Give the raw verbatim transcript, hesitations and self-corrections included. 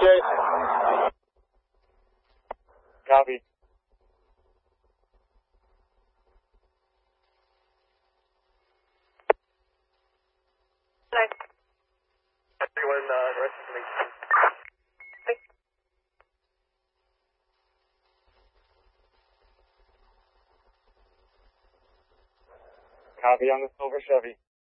Okay. Copy. Everyone, uh, the rest of the Copy on the silver Chevy.